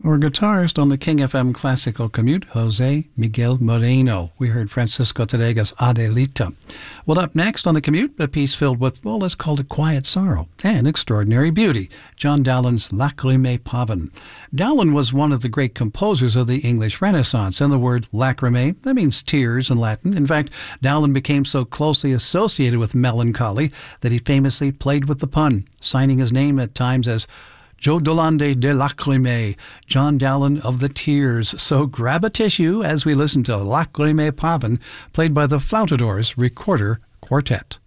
Or guitarist on the King FM Classical Commute, Jose Miguel Moreno. We heard Francisco Tadega's Adelita. Well, up next on the Commute, a piece filled with, well, let's call it quiet sorrow and extraordinary beauty, John Dowland's Lacrimae Pavan. Dowland was one of the great composers of the English Renaissance, and the word lacrimae, that means tears in Latin. In fact, Dowland became so closely associated with melancholy that he famously played with the pun, signing his name at times as Joe Dolande de Lacrimae, John Dowland of the Tears. So grab a tissue as we listen to Lacrimae Pavan, played by the Flautadors Recorder Quartet.